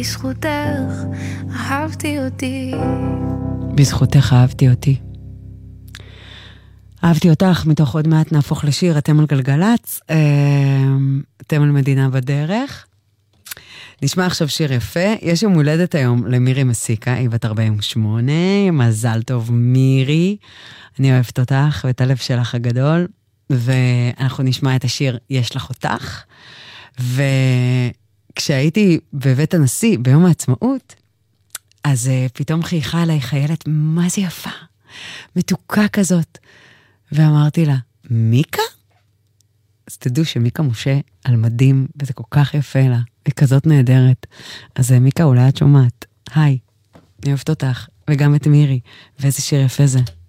בזכותך אהבתי אותי. בזכותך אהבתי אותי. אהבתי אותך, מתוך עוד מעט נהפוך לשיר, אתם על גלגלץ, אתם על מדינה בדרך. נשמע עכשיו שיר יפה, יש יום הולדת היום למירי מסיקה, היא בת 48, מזל טוב מירי, אני אוהבת אותך ואת הלב שלך הגדול, ואנחנו נשמע את השיר יש לך אותך, וכשהייתי בבית הנשיא ביום העצמאות, אז פתאום חייכה עליי חיילת, מה זה יפה, מתוקה כזאת, ואמרתי לה, מיקה? אז תדעו שמיקה משה על מדים, וזה כל כך יפה לה, היא כזאת נהדרת. אז מיקה, אולי את שומעת. היי, אני אוהבת אותך, וגם את מירי, ואיזה שיר יפה זה.